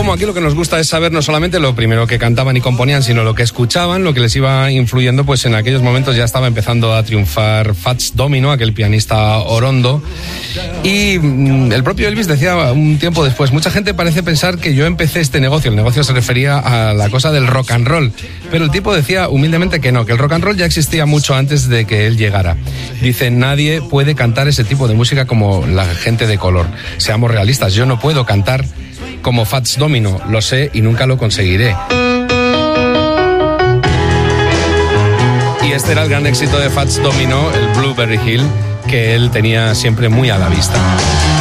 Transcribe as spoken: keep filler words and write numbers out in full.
como aquí lo que nos gusta es saber no solamente lo primero que cantaban y componían, sino lo que escuchaban, lo que les iba influyendo, pues en aquellos momentos ya estaba empezando a triunfar Fats Domino, aquel pianista orondo. Y mmm, el propio Elvis decía un tiempo después, mucha gente parece pensar que yo empecé este negocio, el negocio se refería a la cosa del rock and roll, pero el tipo decía humildemente que no, que el rock and roll ya existía mucho antes de que él llegara. Dice, nadie puede cantar ese tipo de música como la gente de color. Seamos realistas, yo no puedo cantar como Fats Domino, lo sé y nunca lo conseguiré. Y este era el gran éxito de Fats Domino, el Blueberry Hill, que él tenía siempre muy a la vista.